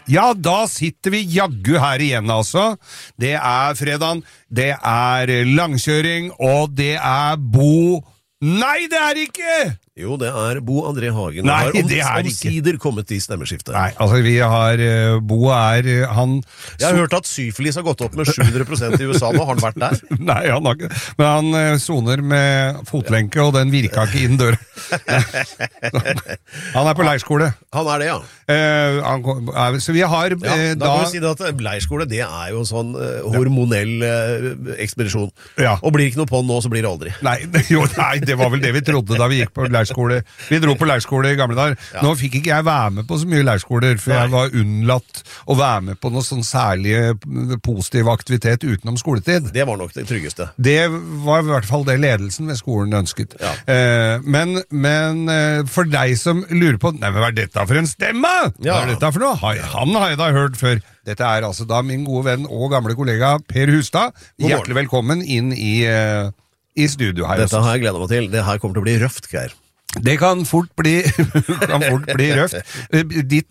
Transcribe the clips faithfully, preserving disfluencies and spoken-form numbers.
Ja, da sitter vi jaggu her igjen altså. Det er fredagen, det er langkjøring, og det er Bo... Nei, det er ikke! Jo, det er Bo André Hagen. Nei, har om, det er omsider kommet i stemmeskiftet. Nei, altså vi har... Bo er... han... Jeg har hørt at syfilis har gått opp med sju hundre prosent i U S A nå. Har han vært der? Nei, han har ikke... Men han soner med fotlenke, og den virka ikke inn døra. Han er på leirskole. Han er det, ja. Eh, han, så vi har... Ja, eh, da kan vi si det at leirskole, det er jo en sånn eh, hormonell eh, ekspedisjon. Ja. Og blir ikke noe på den nå, så blir det aldri. Nei, jo, nei, det var vel det vi trodde da vi gikk på leirskole. Vi dro på leirskole i gamle dager. Ja. Nå fikk ikke jeg være med på så mye leirskoler, for Nei. jeg var unnlatt å være med på noe sånn særlig positiv aktivitet utenom skoletid. Det var nok det tryggeste. Det var i hvert fall det ledelsen ved skolen ønsket. Ja. Eh, men men eh, for deg som lurer på, nei, men hva er dette for en stemme? Ja. Hva er dette for noe? Ha- Han har jeg da hørt før. Dette er altså da min gode venn og gamle kollega Per Hustad. Hjertelig velkommen inn i, eh, i studio her. Dette har jeg gledet meg til. Det her kommer til å bli røft, Geir. Det kan fort bli, kan fort bli røft. Ditt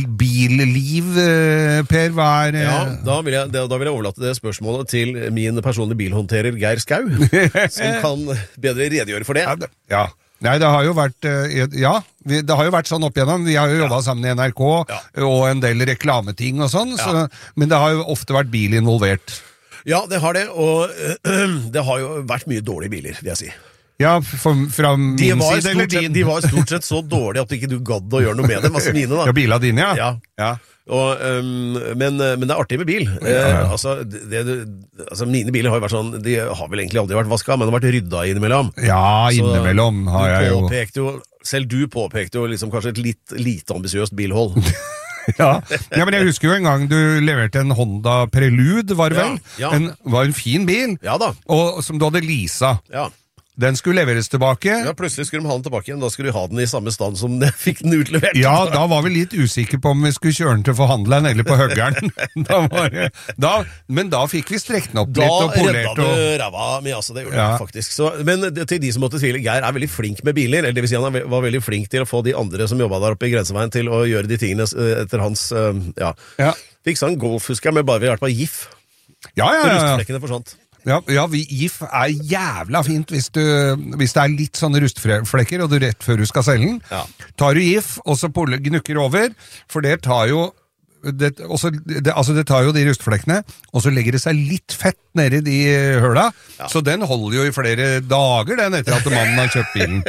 billiv, Per, hva er... Ja, da vil, jeg, da vil jeg overlate det spørsmålet til min personlige bilhåndterer Geir Skau, som kan bedre redegjøre for det. Ja, det, ja. Nei, det har jo vært, ja, vi, det har jo vært sånn opp igjennom. Vi har jo jobbet sammen i N R K, Ja. og en del reklameting og sånn, Ja. så, men det har jo ofte vært bil involvert. Ja, det har det, og øh, det har jo vært mye dårlige biler, vil jeg si. Ja, for, fra min De var, side, eller stort sett, din? de var stort sett så dårlige at ikke du gadd å gjøre noe med dem, altså mine da. Ja, biler dine, ja. Ja. Ja. Og, um, men, men det er artig med bil. Ja, ja. Eh, altså, det, det, altså, mine biler har jo vært sånn, de har vel egentlig aldri vært vasket, men de har vært rydda innimellom. Ja, innimellom Så har jeg du jo... påpekte jo, selv du påpekte jo liksom kanskje et litt lite ambisiøst bilhold. Ja. Ja, men jeg husker jo en gang du leverte en Honda Prelude, var det Ja, vel? ja. En, var en fin bil, Ja da, og, som du hadde leasa. ja. Den skulle leveres tilbake. Ja, plutselig skulle de ha den tilbake igjen, da skulle de ha den i samme stand som de fikk den utlevert. Ja, da var vi litt usikre på om vi skulle kjøre den til forhandleren eller på høggeren. Da var det, da, men da fikk vi strekt den opp Da litt og polert. redda du Og, ræva med, altså det gjorde Ja. du faktisk. Så, men det- til de som måtte tvile, Geir er veldig flink med biler, eller det vil si han er ve- var veldig flink til å få de andre som jobbet der oppe i grenseveien til å gjøre de tingene eh, etter hans, eh, ja. ja. Fiksa en Golf, husker jeg, med bare ved hjelp av GIF. Ja, ja, ja, ja. Rustflekkene forsvant. Ja, ja vi, GIF er jævla fint hvis, du, hvis det er litt sånne rustflekker, og du rett før du skal selge den. Ja. Tar du GIF, og så pole- gnukker over, for det tar jo det, også, det, altså det tar jo de rustflekkene, og så legger det seg litt fett nede i de høla, Ja. så den holder jo i flere dager, den, etter at mannen har kjøpt bilen.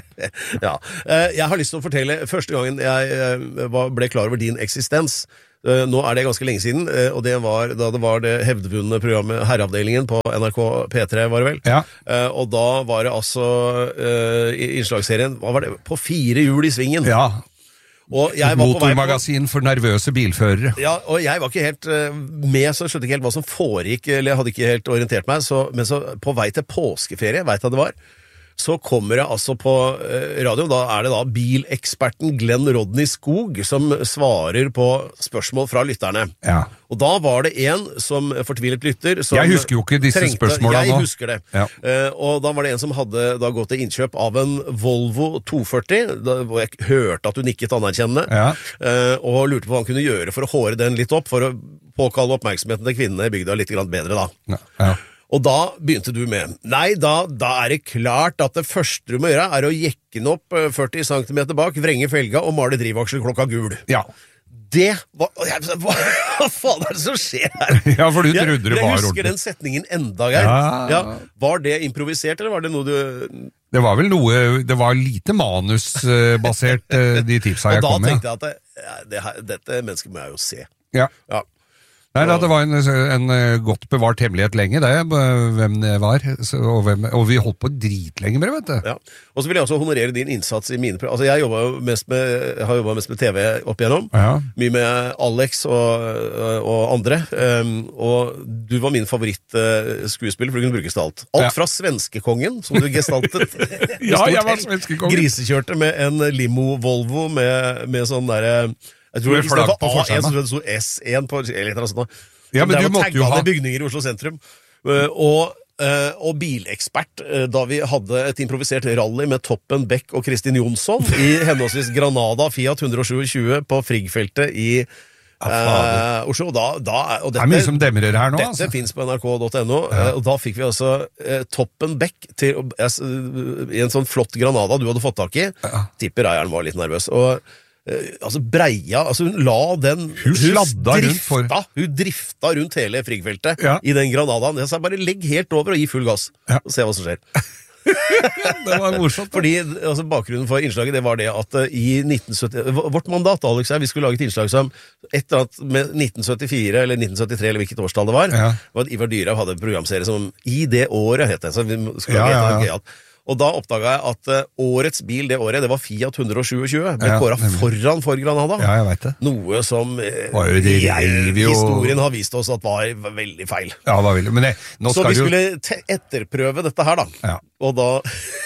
Ja. Eh, Jeg har lyst til å fortelle første gangen jeg eh, var- ble klar over din eksistens. Eh, Nå er det ganske lenge siden, eh, og det var da det var det hevdvunne programmet Herreavdelingen på N R K P tre, var det vel? Ja. Eh, Og da var det altså eh, i innslagsserien, hva var det? På fire hjul i svingen. Ja, Og jeg var på vei på... motormagasin for nervøse bilførere. Ja, og jeg var ikke helt eh, med, så jeg skjønte ikke helt hva som foregikk, eller jeg hadde ikke helt orientert meg, så, men så på vei til påskeferie, vet jeg det var, så kommer jeg altså på eh, radio, da er det da bileksperten Glenn Rodney Skog som svarer på spørsmål fra lytterne. Ja. Og da var det en som fortvilet lytter som Jeg husker jo ikke disse trengte- spørsmålene Jeg nå. husker det. Ja. Eh, og da var det en som hadde da gått til innkjøp av en Volvo to førti, da, hvor jeg hørte at du nikket anerkjennende, Ja. eh, og lurte på hva han kunne gjøre for å håre den litt opp, for å påkalle oppmerksomheten til kvinnene i bygda litt grann bedre da. Ja. Ja. Og da begynte du med, nei, da, da er det klart at det første du må gjøre er å jekke den opp eh, førti centimeter bak, vrenge felga og male drivaksel klokka gul. Ja. Det var... Jeg, hva, hva faen er det som skjer her? Ja, for du Jeg- trodde det var Jeg husker ordentlig. den setningen enda, Geir. Ja. Ja. Var det improvisert, eller var det noe du... Det var vel noe, det var lite manusbasert, eh, de tipsa Og jeg da kom med. tenkte jeg at det, ja, det her, dette mennesket må jeg jo se. Ja. Ja. Nei, da, det var en, en eh, godt bevart hemmelighet lenge, det, eh, hvem det var. Så, og, hvem, og vi holdt på dritlenge med det, vet du. Ja. Og så vil jeg også honorere din innsats i mine... Altså, jeg jobbet jo mest med, jeg har jobbet mest med T V opp igjennom. Ja. Mye med Alex og, og andre. Um, og du var min favorittskuespiller, for du kunne brukes til alt. Alt Ja. fra Svenskekongen, som du gestaltet. Ja, jeg var svenskekongen. Grisekjørte med en limo Volvo med, med sånn derre... Jeg tror Med det flagg var på A en, forskjermen. så det sto S en på, eller et eller annet sånt. Ja, men Det du var måtte jo taggede ha- bygninger i Oslo sentrum. Uh, og Uh, og bilekspert uh, da vi hadde et improvisert rally med Toppen Beck og Kristin Jonsson i henholdsvis Granada Fiat ett sju to på Frigg-feltet i Uh, Oslo, og da, da, og dette, det er mye som demrer her nå, dette altså. finnes på N R K punktum no, ja. uh, og da fikk vi altså uh, Toppen Beck til, uh, i en sånn flott Granada du hadde fått tak i. Ja. Tipper eieren var litt nervøs. Og uh, altså Breia, altså hun la den Hun sladda rundt for Hun drifta rundt hele frigfeltet ja. I den Granadaen. Jeg sa bare legg helt over og gi full gass, ja. Og se hva som skjer. Det var morsomt. Fordi altså, bakgrunnen for innslaget det var det at uh, i nitten sytti vårt mandat, Alex, er vi skulle lage et innslag som et eller annet med nitten syttifire eller nitten syttitre eller hvilket årstall det var, ja. var at Ivar Dyrhaug hadde en programserie som I det året het det, så vi skulle ja, lage ja, et ja. Og da oppdaget jeg at uh, årets bil det året, det var Fiat one tjuesju, ble ja, kåret foran for Granada. Ja, jeg vet det. Noe som uh, jo, de, jeg, jo... historien har vist oss at var, var veldig feil. Ja, det var veldig, men det, nå så skal vi jo... skulle etterprøve dette her da. Ja. Og da,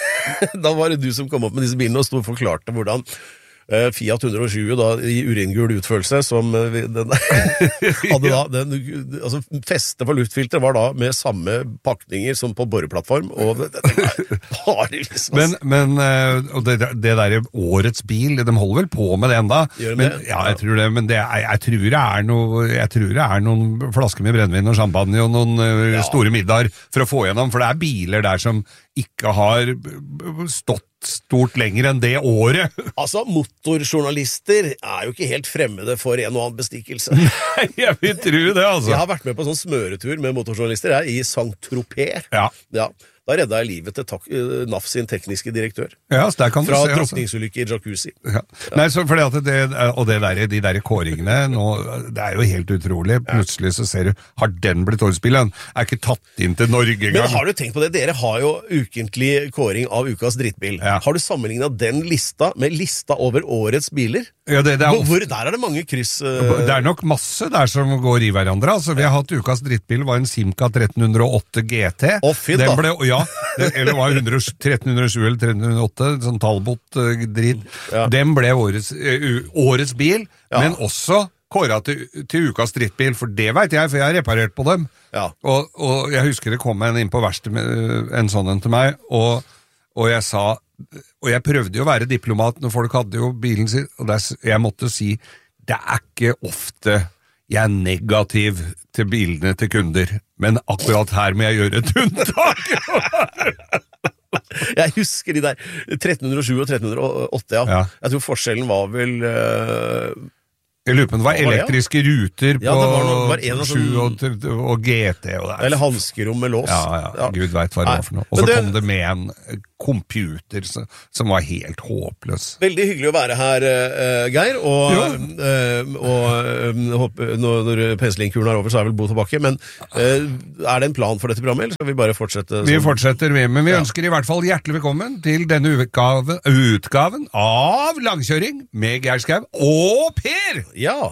da var det du som kom opp med disse bilene og stod og forklarte hvordan uh, Fiat one tjuesju da, i uringul utførelse som uh, den, hadde da den, altså festet for luftfilter var da med samme pakninger som på boreplattform og det, det var bare liksom men, men uh, og det, det der årets bil, de holder vel på med det enda men, det? Ja, jeg tror det, men det er, jeg, tror det er noe, jeg tror det er noen flasker med brennevin og champagne og noen uh, ja. store middager for å få gjennom, for det er biler der som ikke har stått stort lenger enn det året. Altså, motorjournalister er jo ikke helt fremmede for en og annen bestikkelse. Nei, jeg vil tro det, altså. Jeg har vært med på sånn smøretur med motorjournalister her, i Saint-Tropez. Ja. Ja. Da redda jeg livet til N A F sin tekniske direktør. Ja, så der kan du Fra se, drukningsulykke i jacuzzi. Ja. Ja. Nei, så fordi at det, og det der, de der kåringene, nå, det er jo helt utrolig. Plutselig så ser du, har den blitt årsbilen? Er ikke tatt inn til Norge engang. Men har du tenkt på det? Dere har jo ukentlig kåring av ukas drittbil. Ja. Har du sammenlignet den lista med lista over årets biler? Ja, det, det er, hvor, der er det mange kryss. Uh... Det er nok masse der som går i hverandre. Altså, vi har hatt ukas drittbil, var en Simca tretten null åtte G T. Å, fint da. Den ble, ja, det, eller var tretten null sju eller tretten null åtte, sånn Talbot-dritt. Ja. Den ble årets, uh, årets bil, ja. Men også kåret til, til ukas drittbil, for det vet jeg, for jeg har reparert på dem. Ja. Og, og jeg husker det kom en inn på verkstedet med en sånn en til meg, og, og jeg sa, og jeg prøvde jo å være diplomat når folk hadde jo bilen sin, og der, jeg måtte si, det er ikke ofte jeg er negativ til bilene til kunder, men akkurat her må jeg gjøre et unntak. Jeg husker de der tretten null sju og tretten null åtte, ja. Ja. Jeg tror forskjellen var vel... Uh... Jeg lurer på om det var elektriske ruter på ja, det var noe, var en sju og, og G T. Og der. Eller hanskerom med lås. Ja, ja, ja. Gud vet hva det var for noe. Og så det... kom det med en computer som var helt håpløs. Veldig hyggelig å være her, uh, Geir. Og, uh, og uh, håper, når P S-linkuren er over, så er vel Bo tilbake. Men uh, er det en plan for dette programmet, eller skal vi bare fortsette? Vi som... fortsetter, men vi ja. ønsker i hvert fall hjertelig velkommen til denne utgaven, utgaven av Langkjøring med Geir Skau og Per! Ja.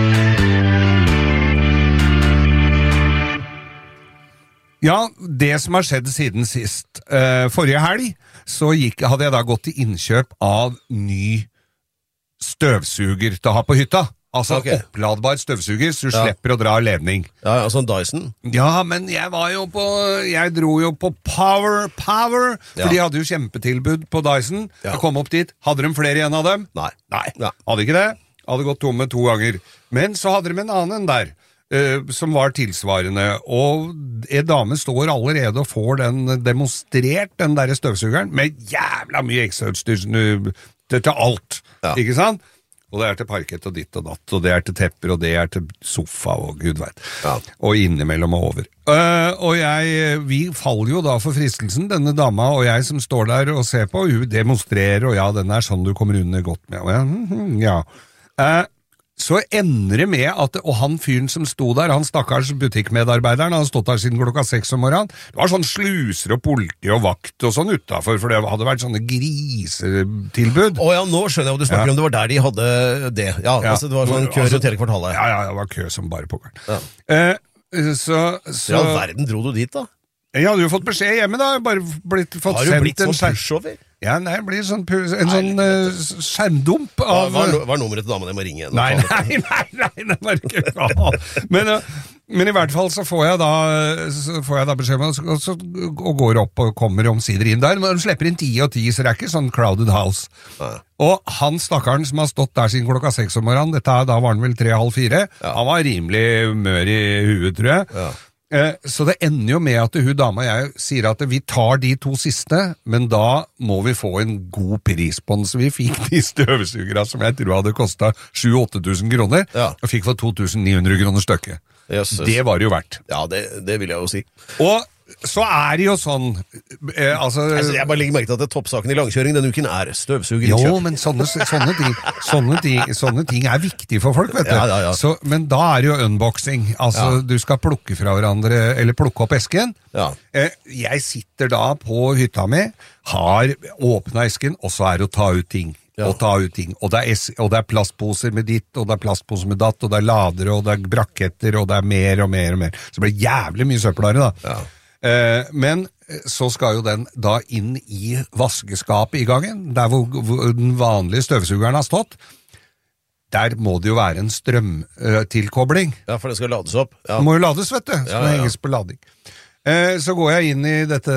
Ja, det som har skjedd siden sist. Uh, forrige helg så gikk, hadde jeg da gått til innkjøp av ny støvsuger til å ha på hytta. Altså okay. Oppladbar støvsuger, så du ja. slipper å dra ledning. Ja, altså en Dyson? Ja, men jeg var jo på, jeg dro jo på Power, Power, for ja. de hadde jo kjempetilbud på Dyson. Ja. Jeg kom opp dit, hadde de flere igjen av dem? Nei. Nei, ja. Hadde ikke det? Hadde gått tomme to ganger. Men så hadde de en annen der, uh, som var tilsvarende, og en dame står allerede og får den demonstrert, den der støvsugeren, med jævla mye ekstrautstyr til, til alt, ja. Ikke sant? Og det er til parkett og ditt og datt, og det er til tepper, og det er til sofa, og gud vet. Ja. Og innimellom og over. Uh, og jeg, vi faller jo da for fristelsen, denne dama og jeg som står der og ser på, hun demonstrerer, og ja, den er sånn du kommer under godt med, og ja, mm, ja. Uh, så ender det med at, og han fyren som sto der, han stakkars butikkmedarbeideren, han har stått der siden klokka seks om morgenen, det var sånn sluser og politi og vakt og sånn utenfor, for det hadde vært sånne grisetilbud. Å ja, nå skjønner jeg hva du snakker ja. om, det var der de hadde det. Ja, ja. Altså, det var sånn kø rundt hele kvartalet. Ja, ja, det var kø som bare pokkeren. Ja. Uh, så, så... Ja, verden dro du dit da? Jeg hadde jo fått beskjed hjemme da, bare blitt, fått har du blitt sånn pushover? Ja, nei, det blir sånn, en sånn uh, skjermdump av... Hva er nummeret til damen jeg må ringe? Nei, nei, nei, nei, det var ikke bra. Men, uh, Men i hvert fall så får jeg da, så får jeg da beskjed om, og, så, og går opp og kommer omsider inn der, men de slipper inn ti og ti, så det er ikke sånn crowded house. Ja. Og han stakkaren som har stått der siden klokka seks om morgenen, dette, da var han vel tre, halv fire, ja. Han var rimelig mør i huet, tror jeg. Ja. Så det ender jo med at hun dama og jeg sier at vi tar de to siste, men da må vi få en god pris på den. Så vi fikk de støvsugere som jeg tror hadde kostet sju til åtte tusen kroner, ja. Og fikk for to tusen ni hundre kroner stykket. Yes, yes. Det var det jo verdt. Ja, det, det vil jeg jo si. Og så er det jo sånn eh, altså, altså, Jeg bare legger merke til at det toppsaken i langkjøring denne uken er støvsuger. Jo, men sånne, sånne, ting, sånne, ting, sånne ting er viktig for folk, vet du. Ja, ja, ja. Så, men da er det jo unboxing. Altså, ja. Du skal plukke fra hverandre, eller plukke opp esken. Ja. Eh, jeg sitter da på hytta mi, har åpnet esken, og så er det å ta ut ting. Ja. Og ta ut ting. Og det, er, og det er plastposer med ditt, og det er plastposer med datt, og det er ladere, og det er braketter, og det er mer og mer og mer. Så det blir jævlig mye søppelare, da. Ja. Eh, men så skal jo den da inn i vaskeskapet i gangen, der hvor, hvor den vanlige støvsugeren har stått. Der må det jo være en strømtilkobling. Ja, for det skal lades opp. Ja. Det må jo lades, vet du. Så ja, ja, ja. Det henges på lading. Eh, så går jeg inn i dette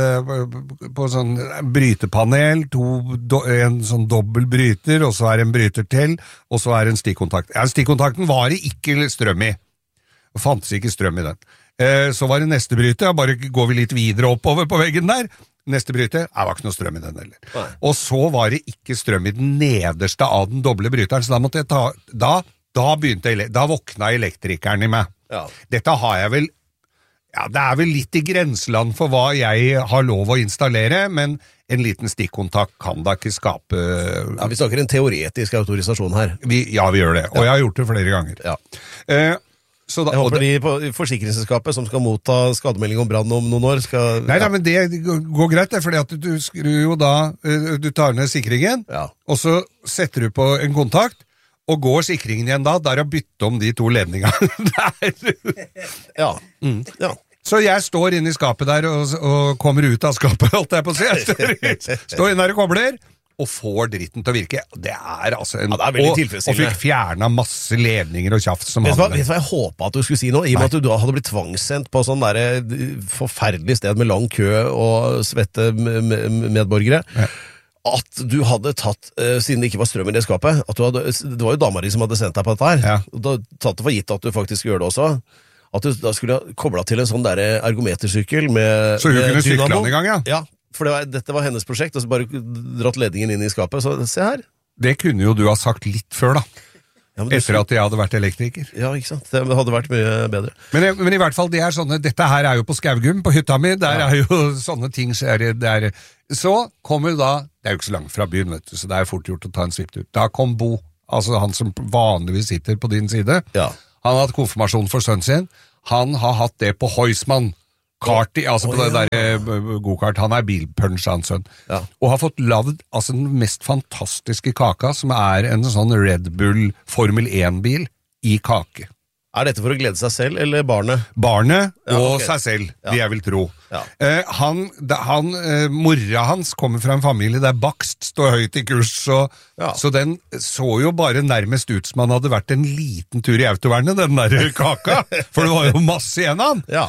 på sånn brytepanel, to, do, en sånn dobbel bryter, og så er en bryter til, og så er en stikkontakt. Ja, stikkontakten var det ikke strøm i. Det fantes ikke strøm i den. Eh, så var det neste bryter, bare går vi litt videre oppover på veggen der. Neste bryter, det var ikke noe strøm i den heller. Nei. Og så var det ikke strøm i den nederste av den doble bryteren, så da måtte jeg ta, da, da begynte, da våkna elektrikeren i meg. Ja. Dette har jeg vel Ja, det er vel litt i grenseland for hva jeg har lov å installere, men en liten stikkontakt kan da ikke skape Ja, vi snakker en teoretisk autorisasjon her. Vi, ja, vi gjør det, og ja. Jeg har gjort det flere ganger. Ja. Eh, så da, jeg håper de på forsikringsselskapet som skal motta skademelding om brann om noen år skal... Nei, ja. Nei, men det går greit, det, fordi at du skrur jo da, du tar ned sikringen, ja. Og så setter du på en kontakt, og går sikringen igjen da, der å bytte om de to ledningene. ja. Mm. ja. Så jeg står inne i skapet der, og, og kommer ut av skapet, holdt jeg på å si. Jeg står, står inne der og kobler, og får dritten til å virke. Det er altså en... Ja, det er veldig og, tilfredsstillende. Og fikk fjernet masse ledninger og kjaft som vet hadde. Vet du hva jeg håpet at du skulle si nå? I og med at du hadde blitt tvangssendt på sånn der forferdelig sted med lang kø og svette medborgere. Ja. At du hadde tatt, uh, siden det ikke var strøm i det skapet, at du hadde, det var jo dama di som hadde sendt deg på dette her, ja. Og da tatt det for gitt at du faktisk gjør det også, at du da skulle ha koblet til en sånn der ergometersykkel med Så hun med kunne sykle den i gang, ja? Ja, for det var, dette var hennes prosjekt, og så bare dratt ledningen inn i skapet, så se her. Det kunne jo du ha sagt litt før da. Ja, etter at jeg hadde vært elektriker. Ja, ikke sant? Det hadde vært mye bedre. Men, men i hvert fall, det er sånne, dette her er jo på Skaugum, på hytta mi, der ja. Er jo sånne ting, så, er det, det er, så kommer da, det er jo ikke så langt fra byen, vet du, så det er fort gjort å ta en svipt ut. Da kom Bo, altså han som vanligvis sitter på din side, ja. Han har hatt konfirmasjon for sønnen sin, han har hatt det på Heusmann, Karti, altså oh, på det ja. Der go-kart, han er bilpunch, hans sønn, ja. Og har fått lavd altså, den mest fantastiske kaka, som er en sånn Red Bull Formel én-bil i kake. Er dette for å glede seg selv, eller barnet? Barnet ja, og okay. Seg selv, ja. Det jeg vil tro. Ja. Eh, han, da, han eh, morra hans kommer fra en familie der bakst står høyt i kurs, så, ja. Så den så jo bare nærmest ut som han hadde vært en liten tur i autovernet, den der kaka, for det var jo masse igjen av han. Ja.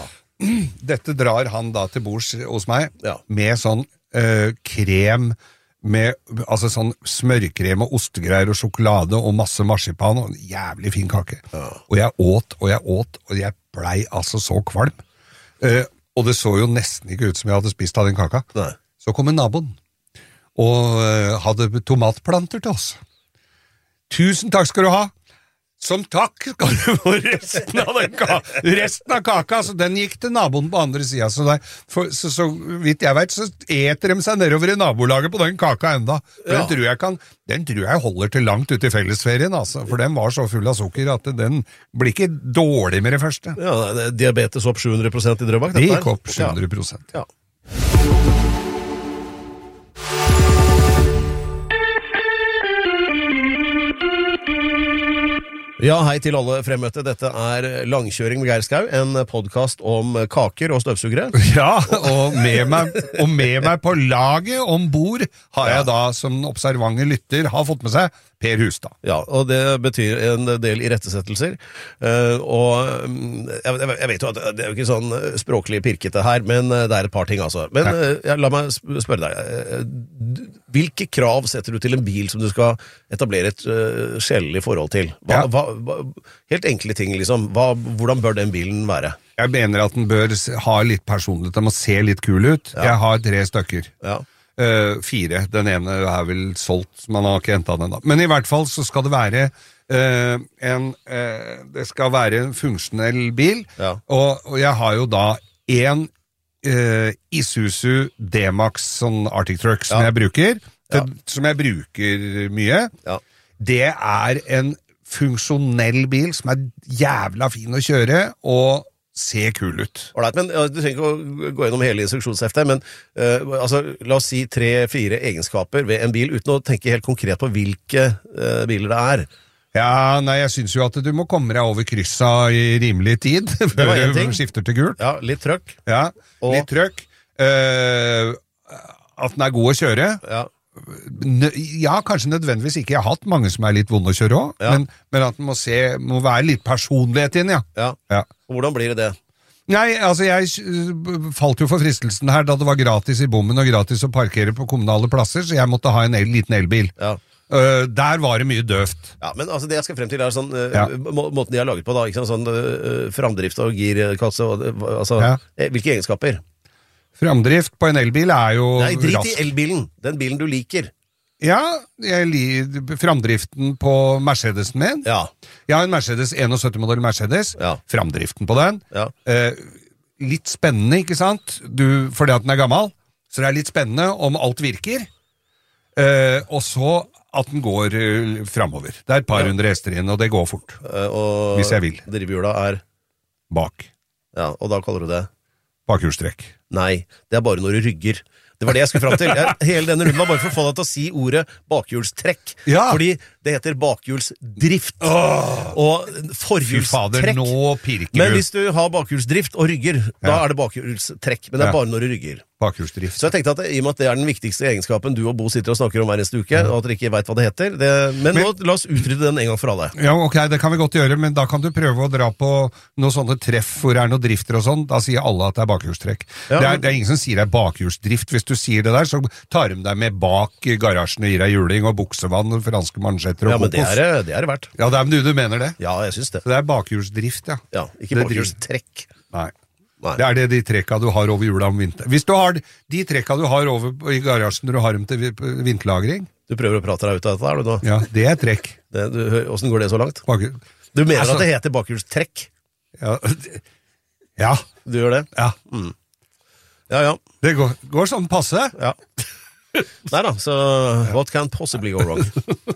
Dette drar han da til bords hos meg ja. Med sånn øh, krem med, altså sånn smørkrem og ostegreier og sjokolade og masse marsipan og en jævlig fin kake ja. Og jeg åt og jeg åt og jeg blei altså så kvalm uh, og det så jo nesten ikke ut som jeg hadde spist av den kaka. Nei. Så kom en naboen og uh, hadde tomatplanter til oss. Tusen takk skal du ha. Som takk skal du få resten av den kaka, resten av kaka, så den gikk til naboen på andre siden, så, der, for, så, så vidt jeg vet, så eter de seg nedover i nabolaget på den kaka enda. Ja. Den, tror jeg kan, den tror jeg holder til langt ut i fellesferien, altså, for den var så full av sukker at den blir ikke dårlig med det første. Ja, det er diabetes opp sju hundre prosent i Drøbak. Det gikk opp sju hundre prosent. Ja. Ja. Ja, hei til alle fremmøtte. Dette er Langkjøring med Geir Skau, en podcast om kaker og støvsugere. Ja, og med meg, og med meg på laget ombord har jeg da, som observante lytter, har fått med seg Per Hustad. Ja, og det betyr en del irettesettelser. Uh, og um, jeg, jeg vet jo at det er jo ikke sånn språklig pirkete her, men det er et par ting altså. Men uh, ja, la meg spørre deg, uh, hvilke krav setter du til en bil som du skal etablere et uh, sjelelig forhold til? Hva, Ja. hva, hva, helt enkle ting liksom. Hva, hvordan bør den bilen være? Jeg mener at den bør ha litt personlighet, den må se litt kul ut. Ja. Jeg har tre stykker. Ja. Uh, fire. Den ene er vel solgt, man har ikke hentet den da. Men i hvert fall så skal det være uh, en uh, det skal være en funksjonell bil, Ja. og, og jeg har jo da en uh, Isuzu D-Max sånn Arctic Truck som Ja. jeg bruker, Ja. som jeg bruker mye. Ja. Det er en funksjonell bil som er jævla fin å kjøre, og se kul ut. Alright, men ja, du trenger ikke å gå gjennom hele instruksjonsheftet, men uh, altså, la oss si tre-fire egenskaper ved en bil, uten å tenke helt konkret på hvilke uh, biler det er. Ja, nei, jeg synes jo at du må komme deg over kryssa i rimelig tid, før var en ting. du skifter til gult. Ja, litt trøkk. Ja, Og- litt trøkk. Uh, at den er god å kjøre. Ja. Nø- Ja, kanskje nødvendigvis ikke. Jeg har hatt mange som er litt vonde å kjøre også, Ja. men, men at den må, se, må være litt personlighet inn, ja. Ja. ja. Og hvordan blir det det? Nei, altså jeg uh, falt jo for fristelsen her da det var gratis i bommen og gratis å parkere på kommunale plasser, så jeg måtte ha en el, liten elbil. Ja. Uh, der var det mye døvt. Ja, men altså det jeg skal frem til er sånn uh, Ja. må, måten de har laget på da, ikke sant, sånn uh, framdrift og girkasse, og, uh, altså, Ja. eh, hvilke egenskaper? Framdrift på en elbil er jo Nei, drit rask. i elbilen, den bilen du liker. Ja, jeg liker framdriften på Mercedesen min. Ja, Jeg har en Mercedes syttién-modell Mercedes. Ja. Framdriften på den. ja, Eh, litt spennende, ikke sant? Du, fordi at den er gammel. Så det er litt spennende om alt virker. Eh, og så at den går uh, framover. Det er et par Ja. hundre hester inn, og det går fort. uh, og Hvis jeg vil. drivhjula er, Bak. ja, og da kaller du det? Bakhjulstrekk. Nei, det er bare når du rygger. Det var det jeg skulle fram til. Jeg, hele denne runden var bare for å få deg til å si ordet bakhjulstrekk. Ja. Fordi det heter bakhjulsdrift. Og Fy fader, forhjulstrekk. nå pirker Men du. hvis du har bakhjulsdrift og rygger, da Ja. er det bakhjulstrekk. Men det er Ja. bare når du rygger. Bakhjulsdrift. Så jeg tenkte at i og med at det er den viktigste egenskapen du og Bo sitter og snakker om hver neste uke, og at dere ikke vet hva det heter, det, men, Men- nå la oss utrydde den en gang for alle. Ja, ok, det kan vi godt gjøre, men da kan du prøve å dra på noen sånne treff hvor det er noen drifter og sånn. Da sier alle at det er bakhjulstrekk. Ja, det, er, men- det er ingen som sier det er bakhjulsdrift. Hvis du sier det der, så tar de deg med bak i garasjen og gir deg juling og buksevann og franske mansjetter og Ja, men det kokos. er det det er det verdt. Ja, det er, men du, du mener det? Ja, jeg syns det. Så det er bakhjulsdrift, ja. Ja, ikke Det bakhjulstrekk. Nei. Nei. Det er det de trekka du har over jula om vinteren. Hvis du har de trekka du har over i garasjen når du har dem til vi- vinterlagring, Du prøver å prate deg ut av dette her, du nå. ja, det er trekk. Det, du, hø- Hvordan går det så langt? Bakhjul- Du mener Altså- at det heter bakhjulstrekk? Ja, ja, Du gjør det? ja. Ja, ja. Det går, går sånn passe. ja. Nei da, så what can possibly go wrong?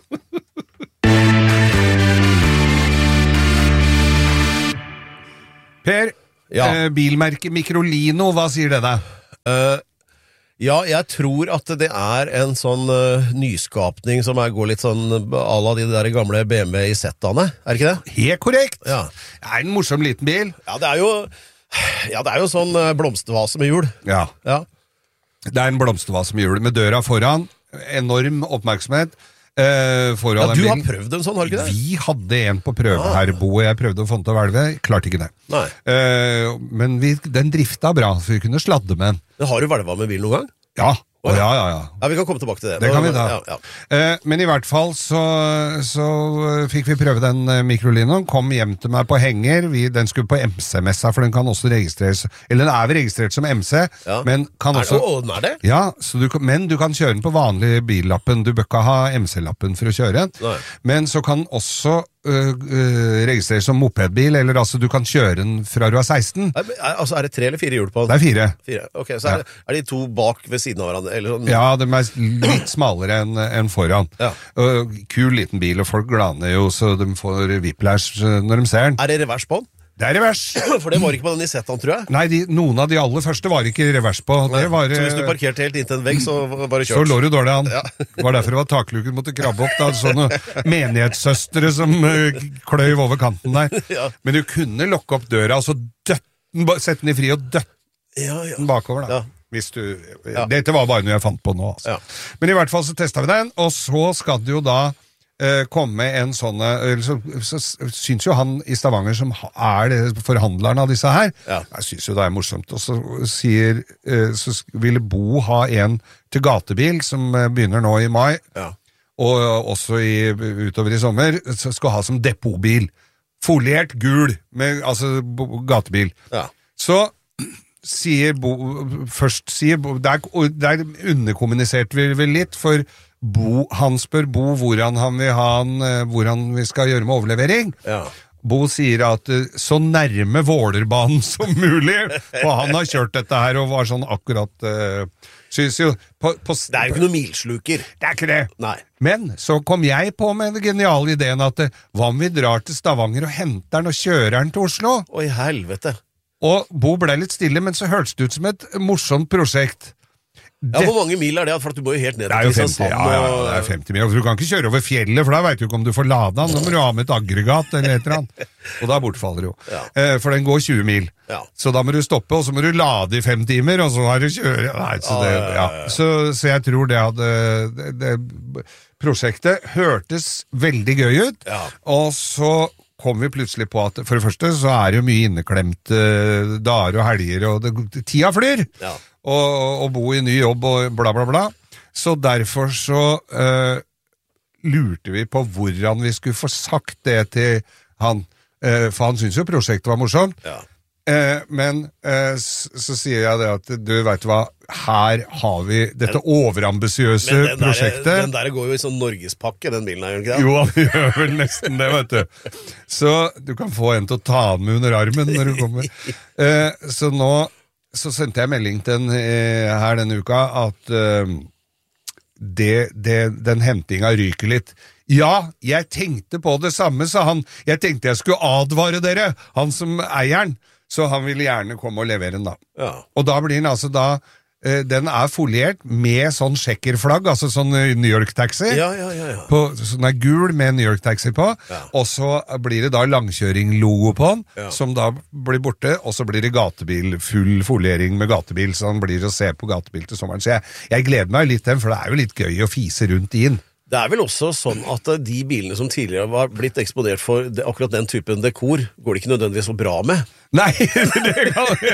Per, Ja. eh, bilmerket Microlino, hva sier det deg? Eh, ja, jeg tror at det er en sånn eh, nyskapning som er, går litt sånn à la de der gamle B M W i Z-ene, er det ikke det? Helt korrekt! Ja. Det er en morsom liten bil. Ja, det er jo Ja, det er jo sånn eh, blomstervase med hjul. Ja. Ja. Det er en blomstervase med hjul, med døra foran. Enorm oppmerksomhet. Eh, foran Ja, den du har bilen. prøvd en sånn, har du ikke det? Vi hadde en på prøve her, Bo, og jeg prøvde å få den til å hvelve. Klarte ikke det. Nei. Eh, men vi, den drifta bra, så vi kunne sladde med den. Men har du hvelva med bil noen gang? Ja, å, ja, ja, ja. Ja, vi kan komme tilbake til det. Det kan vi Men- da. Ja, ja. Eh, men i hvert fall så, så eh, fikk vi prøve den eh, Microlinoen. Kom hjem til meg på henger. Vi, den skulle på M C-messa, for den kan også registreres. Eller den er vel registrert som M C, Ja. men kan Er også... det, å, den er det? Ja, så du, kan- men du kan kjøre den på vanlig billappen. Du bør ikke ha M C-lappen for å kjøre den. Nei. Men så kan den også øh, øh, registreres som mopedbil, eller altså du kan kjøre den fra du er seksten. Er, er, altså, er det tre eller fire hjul på Det den? er fire. Fire. Ok, så er, er de to bak ved siden av hverandre? Eller sånn? Ja, de er litt smalere enn enn foran. Ja. Og kul liten bil, og folk glaner jo så de får whiplash øh, når de ser den. Er det revers på den? Det er revers! For det var ikke på den i Z-en, tror jeg. Nei, de, noen av de aller første var ikke revers på. Det var, Så hvis du øh, parkerte helt inntil en vegg, så var det så kjørt. lå du dårlig an. Ja. Det var derfor det var takluken måtte krabbe opp. Da, sånne menighetssøstre som uh, kløyv over kanten der. Ja. Men du kunne lokke opp døra, og så døtte den, ba- sette den i fri og døtte Ja, ja. den bakover. Da. Ja. Hvis du, Ja. Dette var bare noe jeg fant på nå. Altså. Ja. Men i hvert fall så testet vi den, og så skal du jo da eh, komme med en sånn, så, så, så syns jo han i Stavanger som er det, forhandleren av disse her, ja. jeg syns jo det er morsomt, og så sier, eh, så ville Bo ha en til gatebil som begynner nå i mai, ja. og også i, utover i sommer, så skal ha som depotbil. Foliert gul, med, altså gatebil. Ja. Så sier Bo, først sier Bo, der, der underkommuniserte vi vel litt, for Bo, han spør Bo hvordan han vil ha han, hvordan vi skal gjøre med overlevering. Ja. Bo sier at så nærme Vålerbanen som mulig, for han har kjørt dette her og var sånn akkurat uh, synes jo på, på, det er jo ikke noen milsluker. Det er ikke det. Nei. Men så kom jeg på med den geniale ideen at hva om vi drar til Stavanger og henter den og kjører den til Oslo? Oi, helvete. Og Bo ble litt stille, men så hørtes det ut som et morsomt prosjekt. Ja, hvor mange mil er det? For at du må jo helt ned til Kristiansand. Ja, ja, ja, det er femti mil. Du kan ikke kjøre over fjellet, for da vet du ikke om du får lada den. Nå må du ha med et aggregat eller et eller annet. Og da bortfaller jo. Ja. Eh, for den går tjue mil. Ja. Så da må du stoppe, og så må du lade i fem timer, og så har du kjøre. Nei, så, det, ja. så, så jeg tror det hadde det, det, prosjektet hørtes veldig gøy ut, ja. Og så kom vi plutselig på at for det første så er det jo mye inneklemte dager og helger, og det, tida flyr. Ja. Og, og bo i ny jobb og bla bla bla. Så derfor så uh, lurte vi på hvordan vi skulle få sagt det til han. Uh, for han syntes jo prosjektet var morsomt. Ja. Uh, men uh, så, så sier jeg det at du vet hva, her har vi dette overambisiøse den prosjektet. Der, den der går jo i sånn Norgespakke, den bilen her, ikke det? Jo, han gjør vel nesten det, vet du. Så du kan få en til å ta den med under armen når du kommer. Uh, så nå så sendte jeg melding til den eh, her denne uka at eh, det, det, den hentinga ryker litt. Ja, jeg tenkte på det samme, sa han. Jeg tenkte jeg skulle advare dere, han som eier den. Så han ville gjerne komme og levere den da. Ja. Og da blir den altså da, eh, den er foliert med sånn sjekkerflagg, altså sånn New York-taxi. Ja, ja, ja, ja. På, sånn er gul med New York-taxi på, ja. Og så blir det da langkjøring-logo på den, ja. Som da blir borte, og så blir det gatebil, full foliering med gatebil, så han blir å se på gatebil til sommeren. Så jeg, jeg gleder meg litt til den, for det er jo litt gøy å fise rundt i den. Det er vel også sånn at de bilene som tidligere var blitt eksponert for det, akkurat den typen dekor, går det ikke nødvendigvis så bra med. Nei, det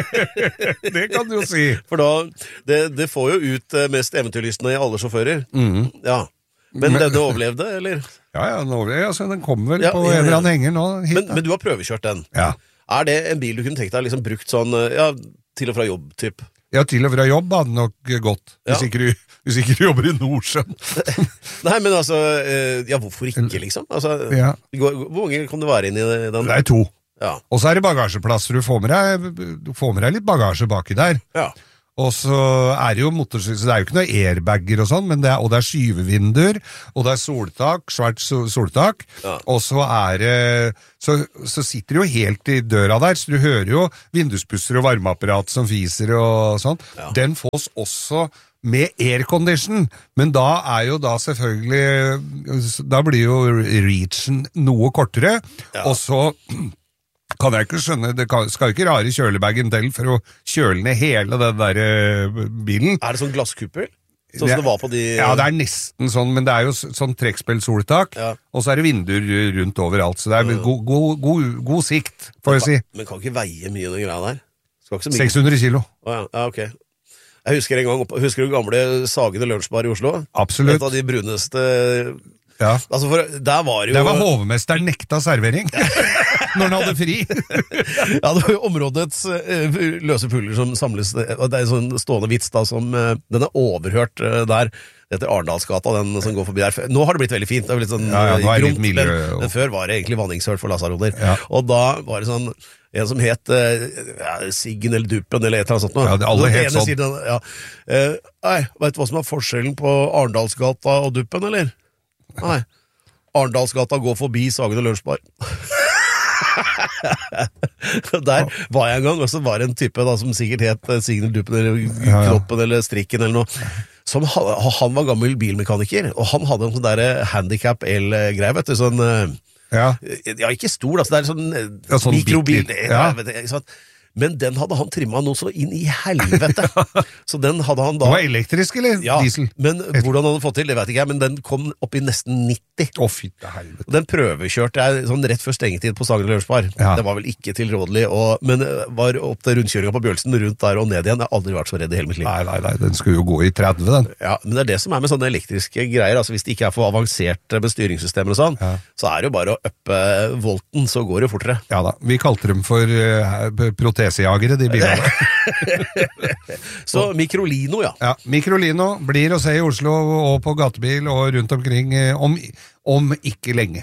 kan, det kan du jo si. For da, det, det får jo ut mest eventyrlystne i alle sjåfører. Mm. Ja. Men, men denne overlevde, eller? Ja, ja, den overlevde, altså, den kommer vel ja, på en eller annen henger nå. Hit, men, men du har prøvekjørt den. Ja. Er det en bil du kunne tenkt deg liksom brukt sånn, ja, til og fra jobb, typ? Ja, til og fra jobb hadde nok gått, ja. hvis, ikke du, hvis ikke du jobber i Nordsjøen. Nei, men altså, ja, hvorfor ikke, liksom? Altså, ja. Hvor mange kan du være inn i den? Det er to. Ja. Og så er det bagasjeplasser, du får med deg, du får med deg litt bagasje baki der. Ja. Og så er det jo motorsykkel, så det er jo ikke noe airbagger og sånn, men det er, og det er skyvevinduer, og det er soltak, svært soltak, ja. Og så er det, så, så sitter det jo helt i døra der, så du hører jo vinduspusser og varmeapparat som fiser og sånn. Ja. Den fås også med aircondition, men da er jo da selvfølgelig, da blir jo reachen noe kortere, ja. Og så kan jeg ikke skjønne, det skal ikke rare kjølebagen til for å kjøle ned hele den der uh, bilen. Er det sånn glasskuppel? Sånn som det var på de... Ja, det er nesten sånn, men det er jo sånn trekkspillsoltak, ja. Og så er det vinduer rundt overalt, så det er mm. god, god, god, god sikt, får jeg si. Men kan ikke veie mye den greia der? Skal ikke så mye. seks hundre kilo. Oh, ja. Ja, ok. Jeg husker en gang, husker du gamle Sagene Lunsjbar i Oslo? Absolutt. Et av de bruneste... Ja. Altså for, der var jo... Det var hovmesteren nekta servering, når han hadde fri. Ja, det var jo områdets uh, løse puller som samles, det er en sånn stående vits da, som uh, den er overhørt uh, der, det heter Arendalsgata, den som går forbi der. Nå har det blitt veldig fint, det er litt sånn ja, ja, nå er det litt mildere, men, men før var det egentlig vanningshørt for lasaroner. Ja. Og da var det sånn, en som het uh, ja, Siggen eller Duppen eller et eller annet sånt. Ja, det alle het sånn. Siden, ja. uh, nei, vet du hva som er forskjellen på Arendalsgata og Duppen, eller? Nei, Arendalsgata går forbi Sagene Lunsjbar. Der var jeg en gang, og så var det en type da, som sikkert het Signal Duppen eller Knoppen eller Strikken eller noe, som hadde, han var gammel bilmekaniker, og han hadde en sånn der handicap el-greie, vet du, sånn ja. Ja, ikke stor, altså, det er sånn, ja, sånn mikrobil, ja. vet du, ikke sant? Men den hadde han trimmet noe så inn i helvete. Så den hadde han da... Det var elektrisk, eller ja, diesel? Men hvordan han hadde fått til, det vet ikke jeg, men den kom opp i nesten nitti. Å, fytte helvete. Den prøvekjørte jeg sånn rett før stengetid på Stangen Lørsbar. Ja. Det var vel ikke tilrådelig, og, men var opp til rundkjøringen på Bjølsen, rundt der og ned igjen. Jeg har aldri vært så redd i hele mitt liv. Nei, nei, nei, den skulle jo gå i tretti, den. Ja, men det er det som er med sånne elektriske greier. Altså hvis det ikke er for avansert med styringssystemer og sånn, ja. Så er det jo bare å uppe volten, så går det fortere. Ja da, vi kalte dem for uh, protesejagere, de bilene. Så Microlino, ja. Ja, Microlino blir å se i Oslo og på gatebil og rundt omkring uh, om, om ikke lenge.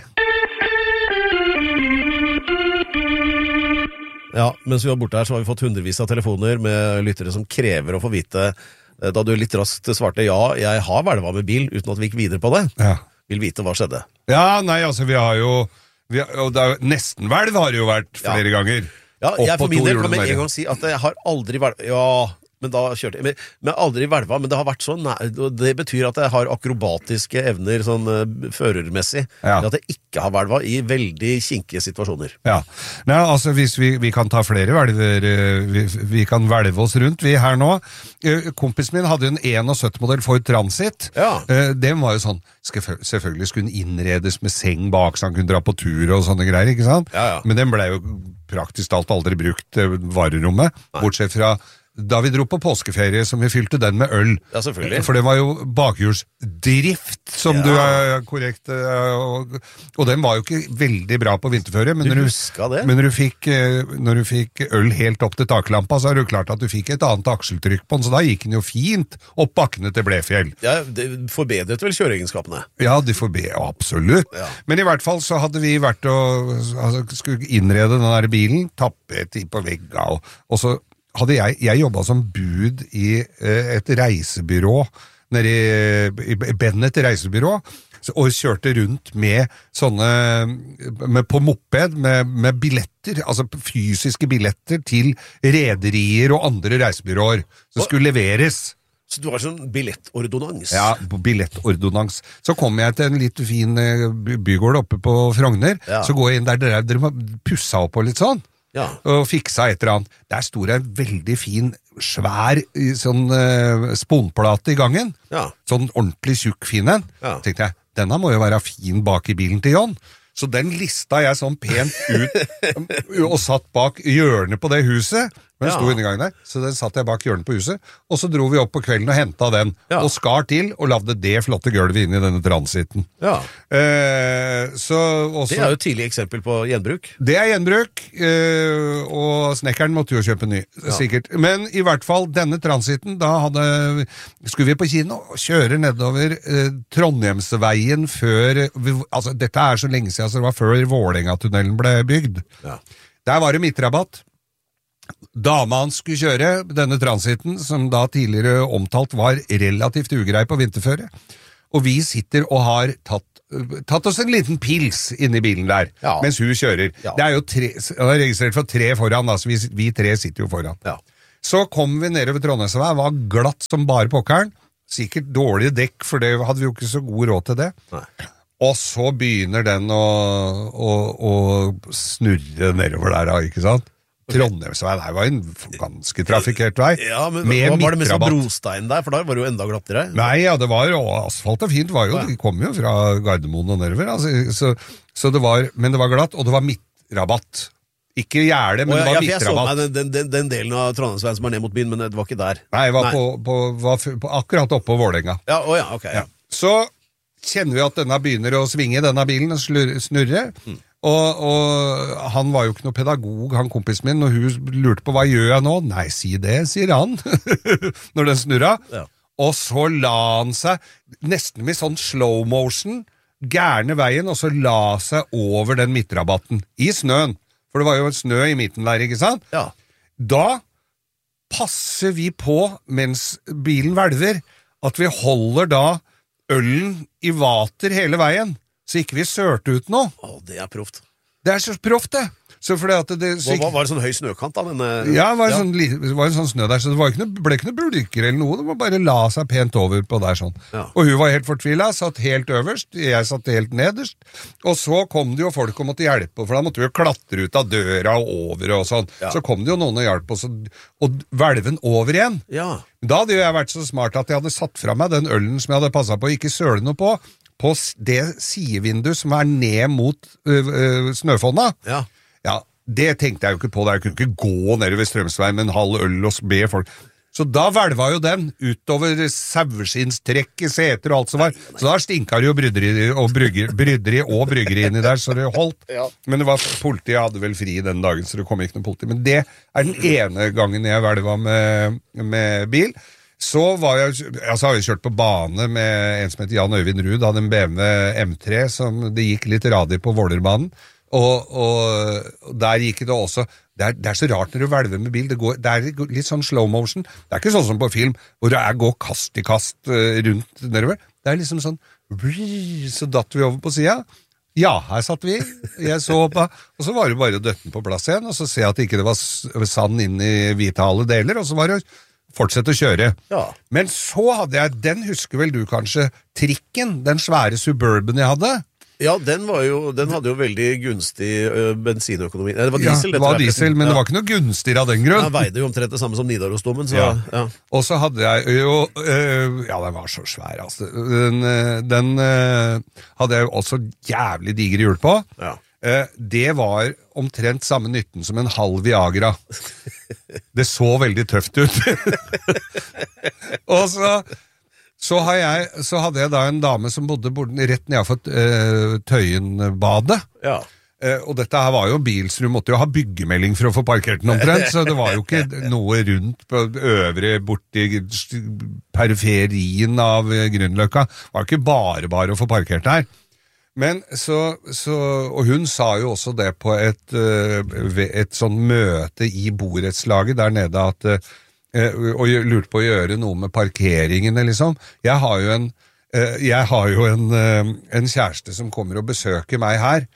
Ja, mens vi var borte her så har vi fått hundrevis av telefoner med lyttere som krever å få vite, da du litt raskt svarte ja, jeg har hvelva med bil uten at vi gikk videre på det. Ja. Vil vite hva skjedde. Ja, nei, altså vi har jo vi har, og det er, nesten hvelv har det jo vært flere ja. ganger. Ja, jeg for min del kan med en gang si at jeg har aldri hvelva. Ja, men da kjørte jeg. Men, men aldri hvelva, men det har vært sånn. Det betyr at jeg har akrobatiske evner sånn uh, førermessig. Ja. At jeg ikke har hvelva i veldig kinkige situasjoner. Ja, nei, altså hvis vi, vi kan ta flere hvelver, vi, vi kan hvelve oss rundt, vi her nå. Kompisen min hadde en syttién-modell Ford Transit. Ja. Den var jo sånn, selvfølgelig skulle den innredes med seng bak, så han kunne dra på tur og sånne greier, ikke sant? Ja, ja. Men den ble jo praktisk talt aldri brukt varerommet, Nei. Bortsett fra da vi dro på påskeferie, som vi fylte den med øl. Ja, selvfølgelig. For det var jo bakhjulsdrift, som ja. du er korrekt, og, og den var jo ikke veldig bra på vinterføre, men, du når, huska det? men når, du fikk, når du fikk øl helt opp til taklampa, så er det jo klart at du fikk et annet akseltrykk på den, så da gikk den jo fint opp bakkene til Blefjell. Ja, det forbedret vel kjøreegenskapene? Ja, det forbedret, absolutt. Ja. Men i hvert fall så hadde vi vært og altså, skulle innrede den der bilen, tappet på vegga, og, og så hadde jeg, jeg jobbet som bud i eh, et reisebyrå, nede i, i Bennett reisebyrå, så, og kjørte rundt med sånne, med, på moped, med, med billetter, altså fysiske billetter til rederier og andre reisebyråer, som skulle leveres. Så du har sånn billettordonans? Ja, billettordonans. Så kom jeg til en litt fin bygård oppe på Frogner, ja. Så går jeg inn der, dere, dere må pussa opp og litt sånn. Ja. Og fiksa et eller annet. Der sto det en veldig fin, svær sånn uh, sponplate i gangen. Ja. Sånn ordentlig tjukk fin en. Ja. Tenkte jeg, denne må jo være fin bak i bilen til John. Så den lista jeg sånn pent ut og satt bak hjørnet på det huset. Men den sto inne i gangen der, så den satt jeg bak hjørnet på huset. Og så dro vi opp på kvelden og hentet den, ja. Og skar til og lavde det flotte gulvet inn i denne transiten. Ja. Eh, så også, det er jo et tidlig eksempel på gjenbruk. Det er gjenbruk, eh, og snekkeren måtte jo kjøpe ny, ja. Sikkert. Men i hvert fall, denne transiten, da hadde, skulle vi på kino og kjøre nedover eh, Trondheimsveien før, altså dette er så lenge siden, så det var før Vålerenga-tunnelen ble bygd. Ja. Der var det midtrabatt. Dama han skulle kjøre, denne transiten, som da tidligere omtalt var relativt ugrei på vinterføre, og vi sitter og har tatt, tatt oss en liten pils inne i bilen der, ja. Mens hun kjører. Ja. Det er jo tre, han er registrert for tre foran, da, så vi, vi tre sitter jo foran. Ja. Så kom vi ned over Trondheimsvei, var glatt som bare pokkeren, sikkert dårlige dekk, for det hadde vi jo ikke så god råd til det. Nei. Og så begynner den å, å, å snurre nedover der, ikke sant? Trondheimsvei, det var en ganske trafikert vei. Ja, men med var det med sånn brostein der? For da var det jo enda glattere. Nei, ja, det var jo, asfalt og fint var jo, de kom jo fra Gardermoen og nedover, altså, så, så det var, men det var glatt, og det var midtrabatt. Ikke gjerde, men oh, ja, det var ja, midtrabatt. Jeg så meg den, den, den delen av Trondheimsveien som var ned mot byen, men det var ikke der. Nei, jeg var, Nei. På, på, var på, akkurat oppe på Vålerenga. Ja, oh, ja, ok. Ja. Så kjenner vi at denne begynner å svinge, denne bilen, og snurre, mm. Og, og han var jo ikke noe pedagog, han kompisen min, og hun lurte på hva gjør jeg nå? Nei, si det, sier han, når den snurra. Ja. Og så la han seg, nesten med sånn slow motion, gærne veien, og så la seg over den midtrabatten, i snøen. For det var jo snø i midten der, ikke sant? Ja. Da passer vi på, mens bilen hvelver, at vi holder da ølen i vater hele veien. Så ikke vi sørte ut noe. Å, det er proft. Det er så proft, det. Så fordi at det... Så, var, var det sånn høy snøkant da? Men, ja, det var, ja. Sånn, det var en sånn snø der, så det var ikke noe, ble ikke noe bulker eller noe, det var bare la seg pent over på der sånn. Ja. Og hun var helt fortvilet, satt helt øverst, jeg satt helt nederst, og så kom det jo folk og måtte hjelpe, for da måtte vi jo klatre ut av døra og over og sånn. Ja. Så kom det jo noen og hjalp oss, og hvelven over igjen. Ja. Da hadde jo jeg vært så smart at jeg hadde satt fra meg den ølen som jeg hadde passet på, ikke søle noe på, på det sidevinduet som er ned mot øh, øh, snøfonna. Ja. Ja, det tenkte jeg jo ikke på, jeg kunne ikke gå ned ved Strømsveien med en halv øl og be folk. Så da hvelva jo den utover saueskinnstrekk, seter og alt som var. Så da stinka det jo bryderi og, brygger, bryderi og bryggeri inni der, så det holdt. Ja. Men det var, politiet hadde vel fri den dagen, så det kom ikke noe politi. Men det er den ene gangen jeg hvelva med, med bil. Så var jeg, altså har jeg kjørt på bane med en som heter Jan Øyvind Ruud, hadde en B M W M tre, som det gikk litt radi på Vålerbanen. Og, og der gikk det også det er, det er så rart når du hvelver med bil det, går, det er litt sånn slow motion det er ikke sånn som på film hvor det er gå kast i kast rundt nedover det er liksom sånn så datt vi over på siden ja, her satt vi jeg så på, og så var det bare døtten på plass igjen og så ser jeg at ikke det var sand inn i hvite alle deler og så var det fortsette å kjøre ja. Men så hadde jeg, den husker vel du kanskje trikken, den svære Suburban jeg hadde. Ja, den, var jo, den hadde jo veldig gunstig ø, bensinøkonomi. Det var diesel. Ja, det var diesel, men ja. Det var ikke noe gunstigere av den grunn. Den veide jo omtrent det samme som Nidarosdomen. Så, ja. Ja. Og så hadde jeg jo, øh, ja, den var så svær, altså. Den, den øh, hadde jeg jo også jævlig digre hjul på. Ja. Uh, det var omtrent samme nytten som en halv Viagra. Det så veldig tøft ut. Og så... Så, har jeg, så hadde jeg da en dame som bodde rett nedenfor uh, Tøyenbadet. Ja. Uh, og dette her var jo bil, så du måtte jo ha byggemelding for å få parkert den omtrent, så det var jo ikke noe rundt på øvre, borti periferien av Grünerløkka. Det var ikke bare bare å få parkert her. Men så, så, og hun sa jo også det på et, uh, et sånn møte i borettslaget der nede at uh, og lurte på å gjøre noe med parkeringene, liksom. Jeg har jo en, jeg har jo en, en kjæreste som kommer og besøker meg her,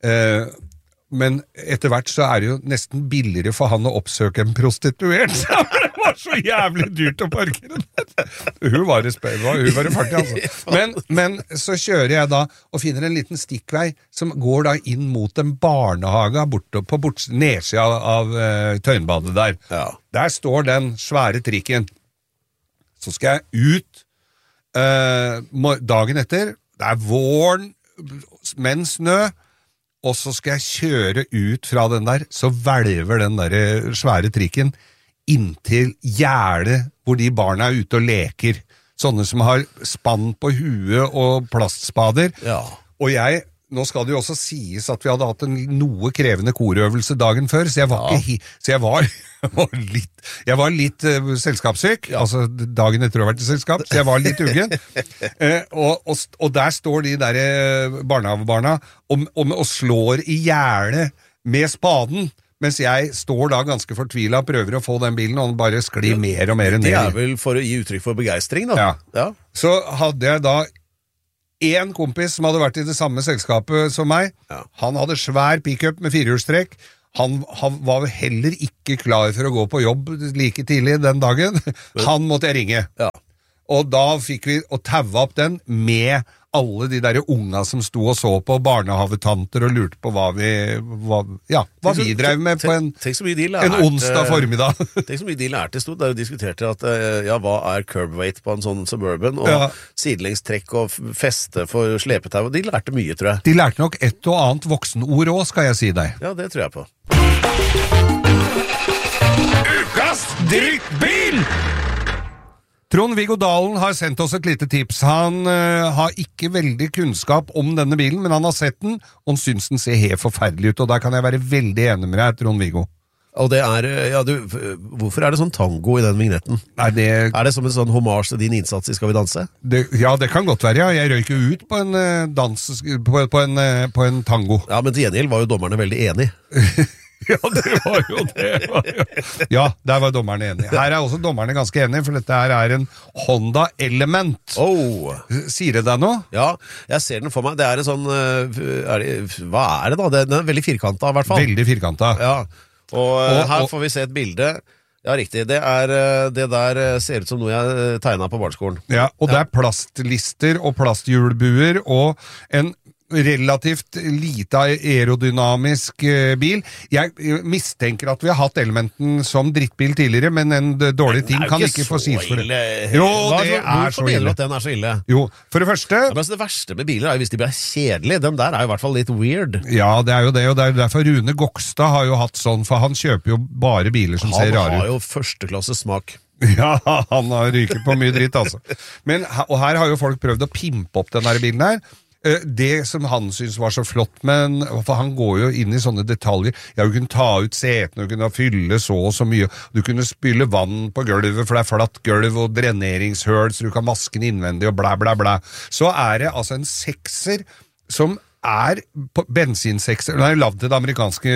men etter hvert så er det jo nesten billigere for han å oppsøke en prostituert. Det var så jævlig dyrt å parkere. Hun var i spil, hun var i fartig, altså. Men, men så kjører jeg da og finner en liten stikkvei som går da inn mot en barnehage borte på bort, nedsida av, av uh, Tøyenbadet der. Ja. Der står den svære trikken. Så skal jeg ut uh, dagen etter. Det er våren, men snø. Og så skal jeg kjøre ut fra den der, så hvelver den der svære trikken inntil gjerdet hvor de barna er ute og leker. Sånne som har spann på huet og plastspader. Ja. Og jeg, nå skal det jo også sies at vi hadde hatt en noe krevende korøvelse dagen før, så jeg var, ja. ikke, så jeg var, var litt, jeg var litt uh, selskapssyk, ja. Altså dagen etter å ha vært i selskap, så jeg var litt uggen. uh, og, og, og der står de der uh, barnehavebarna og, og, og slår i gjerdet med spaden, mens jeg står da ganske fortvilet og prøver å få den bilen, og den bare sklir mer og mer ned. Det er vel for å gi uttrykk for begeistring, da. Ja. Ja. Så hadde jeg da en kompis som hadde vært i det samme selskapet som meg. Ja. Han hadde svær pick-up med firehjulstrekk. Han, han var heller ikke klar for å gå på jobb like tidlig den dagen. Han måtte jeg ringe. Ja. Og da fikk vi å taue opp den med alle de der unga som sto og så på, barnehavetanter, og lurte på hva vi, hva, ja, hva vi drev med på en, tenk så mye de lærte, en onsdag formiddag. Tenk så mye de lærte stod der og diskuterte at, ja, hva er curb weight på en sånn Suburban, og ja. Sidelengstrekk og feste for slepetau, og de lærte mye, tror jeg. De lærte nok et og annet voksenord også, skal jeg si deg. Ja, det tror jeg på. Ukas drittbil! Trond-Viggo Dalen har sendt oss et lite tips. Han uh, har ikke veldig kunnskap om denne bilen, men han har sett den, og han synes den ser helt forferdelig ut, og der kan jeg være veldig enig med deg, Trond-Viggo. Og det er, ja du, hvorfor er det sånn tango i den vignetten? Nei, det... Er det som en sånn hommage til din innsats i Skal vi danse? Det, ja, det kan godt være, ja. Jeg røyker ut på en uh, dans, på, på, en, uh, på en tango. Ja, men til gjengjeld var jo dommerne veldig enige. Ja, det var jo det. Ja, der var dommerne enige. Her er også dommerne ganske enige, for dette her er en Honda Element. Oh. Sier det deg noe? Ja, jeg ser den for meg. Det er en sånn er det, hva er det da? Den er veldig firkantet i hvert fall. Veldig firkantet. Ja, og, og her og, får vi se et bilde. Ja, riktig. Det, er, det der ser ut som noe jeg tegnet på barneskolen. Ja, og det er plastlister og plasthjulbuer og en relativt lite aerodynamisk bil. Jeg mistenker at vi har hatt Elementen som drittbil tidligere, men en dårlig ting kan ikke få sies for det. Jo, Hva, det er så ille. At den er så ille? Jo, for det første... Ja, men altså, det verste med biler er jo hvis de blir kjedelige. Den der er jo i hvert fall litt weird. Ja, det er jo det, og det er derfor Rune Gokstad har jo hatt sånn, for han kjøper jo bare biler som han ser rare ut. Han har jo førsteklasses smak. Ja, han har ryket på mye dritt, altså. Men, og her har jo folk prøvd å pimpe opp den der bilen her. Det som han synes var så flott, men for han går jo inn i sånne detaljer. Ja, du kunne ta ut setene, du kunne fylle så og så mye, du kunne spyle vann på gulvet, for det er flatt gulv og dreneringshøl, så du kan vaske den innvendig og bla bla bla. Så er det altså en sekser som er på bensinsekser, den er jo lavt til det amerikanske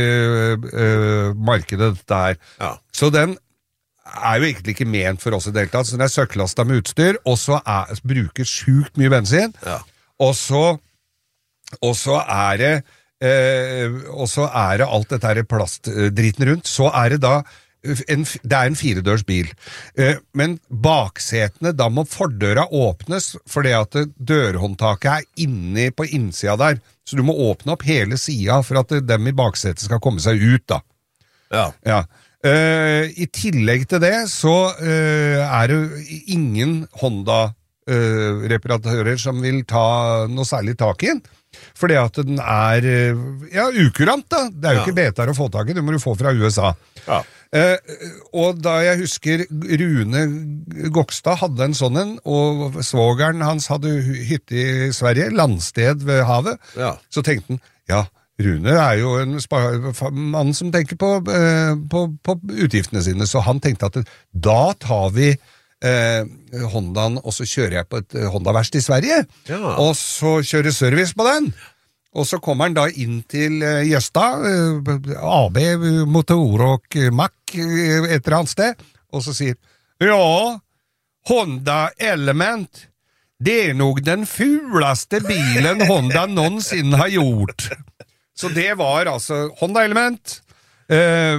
øh, markedet der. Ja. Så den er jo egentlig ikke ment for oss i deltatt, så den er søklastet med utstyr, og så er, bruker sjukt mye bensin. Ja. Og så, og så er det eh, og så er det alt dette her plastdriten rundt. Så er det da en, det er en firedørs bil. Eh, men baksetene, da må fordøra åpnes, fordi at dørhåndtaket er inni på innsida der. Så du må åpne opp hele sida for at dem i baksetet skal komme seg ut, da. Ja. Ja. Eh, I tillegg til det så eh, er det ingen Honda Uh, reparatører som vil ta noe særlig tak i den, fordi at den er uh, ja, ukurant da, det er jo ja. Ikke betaer å få tak i, det må du få fra U S A. Ja. Uh, og da jeg husker Rune Gokstad hadde en sånn en, og svogeren hans hadde hytte i Sverige, landsted ved havet, ja. Så tenkte han, ja, Rune er jo en mann som tenker på, uh, på, på utgiftene sine, så han tenkte at da tar vi Eh, Hondaen, og så kjører jeg på et eh, Honda-verst i Sverige, ja. Og så kjører service på den, og så kommer han da inn til eh, Gjøstad, eh, A B Motor og Mac eh, et eller annet sted, og så sier ja, Honda Element, det er nok den fuleste bilen Honda noensinne har gjort. Så det var altså Honda Element, eh,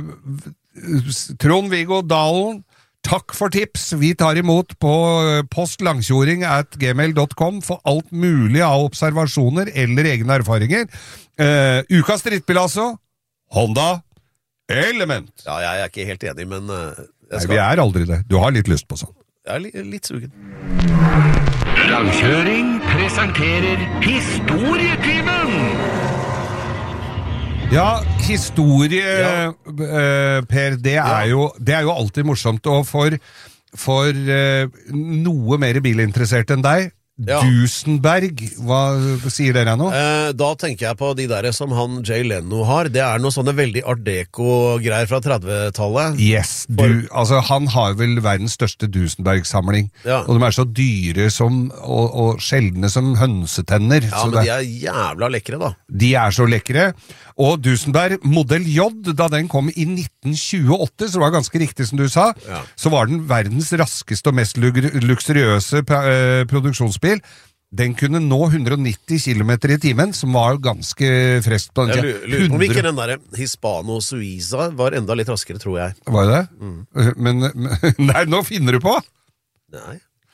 Trond-Viggo Dalen. Takk for tips, vi tar imot på postlangkjoring at gmail dot com for alt mulig av observasjoner eller egne erfaringer. Uh, ukas drittbil altså, Honda Element. Ja, jeg er ikke helt enig, men uh, jeg skal... Nei, vi er aldri det. Du har litt lyst på sånn. Jeg er li litt sugen. Langkjøring presenterer Historietimen! Ja, historie, ja. Uh, Per, det er, ja. jo, det er jo alltid morsomt, og for, for uh, noe mer bilinteressert enn deg, ja. Duesenberg, hva sier dere nå? Eh, da tenker jeg på de der som han Jay Leno har. Det er noe sånne veldig art deco-greier fra trettitallet. Yes, du, altså han har vel verdens største Duesenberg-samling. Ja. Og de er så dyre som, og, og sjeldne som hønsetenner. Ja, men det, de er jævla lekre da. De er så lekre. Og Duesenberg Modell J, da den kom i nitten tjueåtte, så var det ganske riktig som du sa, ja. Så var den verdens raskeste og mest luksuriøse produksjonsbil. Den kunne nå hundre og nitti kilometer i timen, som var ganske freskt på den. Jeg lurer på om ikke den der Hispano Suiza var enda litt raskere, tror jeg. Var det? Mm. Men, men nei, nå finner du på! Nei.